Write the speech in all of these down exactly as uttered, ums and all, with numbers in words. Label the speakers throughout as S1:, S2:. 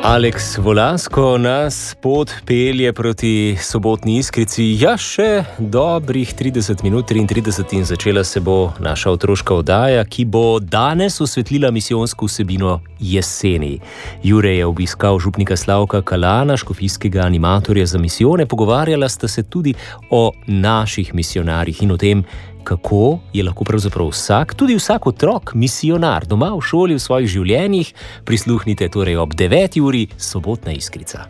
S1: Aleks Volasko nas pot pelje proti sobotni Iskrici. Ja, še dobrih trideset minut, triintrideset in začela se bo naša otroška oddaja, ki bo danes osvetlila misijonsko vsebino jeseni. Jure je obiskal župnika Slavka Kalana, škofijskega animatorja za misijone. Pogovarjala sta se tudi o naših misijonarjih in o tem, kako je lahko pravzaprav vsak, tudi vsak otrok, misijonar doma, v šoli, v svojih življenjih. Prisluhnite torej ob deveti uri, sobotna Iskrica.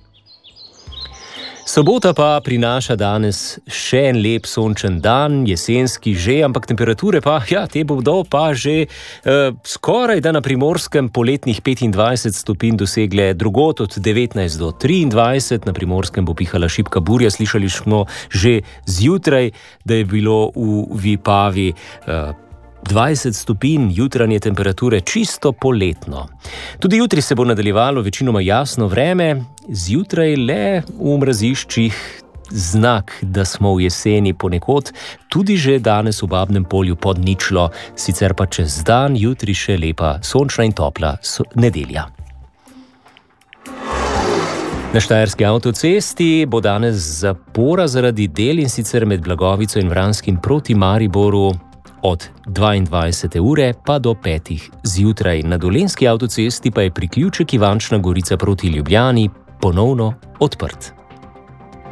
S1: Sobota pa prinaša danes še en lep sončen dan, jesenski že, ampak temperature pa, ja, te bodo pa že eh, skoraj da na Primorskem poletnih petindvajset stopinj dosegle, drugod od devetnajst do triindvajset, na Primorskem bo pihala šibka burja, slišali smo že zjutraj, da je bilo v Vipavi eh, dvajset stopinj jutranje temperature, čisto poletno. Tudi jutri se bo nadaljevalo večinoma jasno vreme, zjutraj le v mraziščih znak, da smo v jeseni ponekod, tudi že danes v Babnem Polju pod ničlo, sicer pa čez dan jutri še lepa, sončna in topla so nedelja. Na Štajerski avtocesti bo danes zapora zaradi del, in sicer med Blagovico in Vranskim proti Mariboru od dvaindvajsete ure pa do petih zjutraj. Na Dolenjski avtocesti pa je priključek Ivančna Gorica proti Ljubljani ponovno odprt.